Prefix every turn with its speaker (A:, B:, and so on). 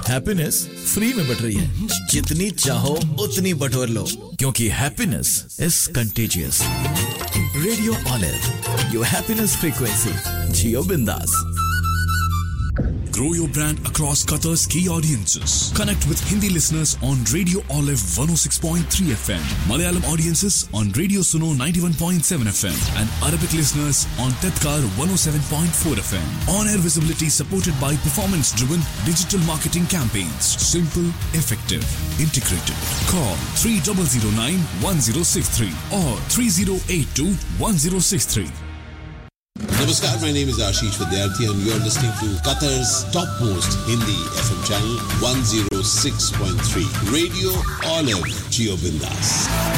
A: Happiness free में but रही है, जितनी चाहो उतनी बटोर लो, क्योंकि happiness is contagious. Radio olive, your happiness frequency, जियो बिंदास।
B: Grow your brand across Qatar's key audiences. Connect with Hindi listeners on Radio Olive 106.3 FM, Malayalam audiences on Radio Suno 91.7 FM, and Arabic listeners on Tadkar 107.4 FM. On-air visibility supported by performance-driven digital marketing campaigns. Simple, effective, integrated. Call 3009-1063 or 3082-1063.
C: Namaskar, my name is Ashish Vidyarthi and you are listening to Qatar's topmost Hindi FM channel 106.3 Radio Olive, Jio Bindas.